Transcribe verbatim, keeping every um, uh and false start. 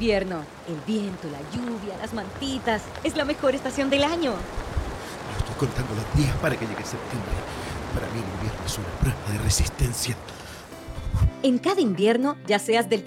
invierno. El viento, la lluvia, las mantitas. Es la mejor estación del año. Yo estoy contando los días para que llegue septiembre. Para mí el invierno es una prueba de resistencia. En cada invierno, ya seas del